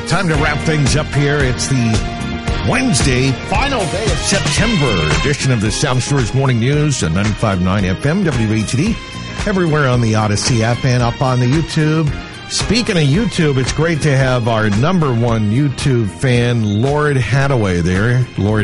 Time to wrap things up here. It's the Wednesday, final day of September edition of the South Shores Morning News on 95.9 FM, WATD, everywhere on the Odyssey app and up on the YouTube. Speaking of YouTube, it's great to have our number one YouTube fan, Lord Hadaway, there. Lord